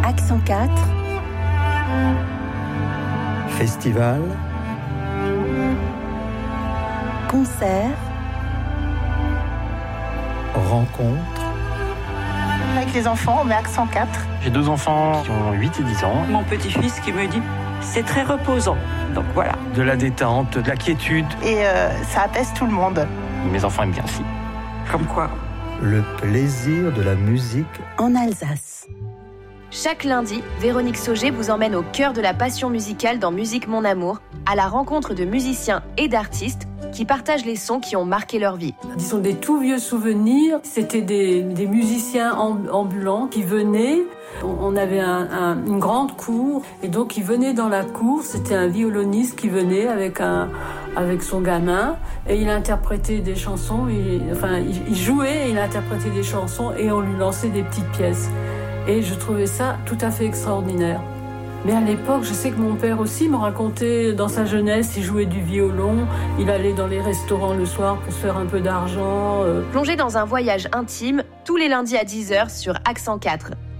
Accent 4. Festival. Concert. Rencontre. Avec les enfants, on met Accent 4. J'ai 2 enfants qui ont 8 et 10 ans. Mon petit-fils qui me dit « c'est très reposant ». Donc voilà. De la détente, de la quiétude. Et ça apaise tout le monde. Mes enfants aiment bien aussi. Comme quoi. Le plaisir de la musique En Alsace. Chaque lundi, Véronique Sauger vous emmène au cœur de la passion musicale dans Musique Mon Amour, à la rencontre de musiciens et d'artistes qui partagent les sons qui ont marqué leur vie. Disons des tout vieux souvenirs, c'était des musiciens ambulants qui venaient. On avait une grande cour et donc ils venaient dans la cour, c'était un violoniste qui venait avec son gamin et il interprétait des chansons, il jouait et il interprétait des chansons et on lui lançait des petites pièces. Et je trouvais ça tout à fait extraordinaire. Mais à l'époque, je sais que mon père aussi me racontait, dans sa jeunesse, il jouait du violon, il allait dans les restaurants le soir pour se faire un peu d'argent. Plongez dans un voyage intime tous les lundis à 10h sur Accent 4.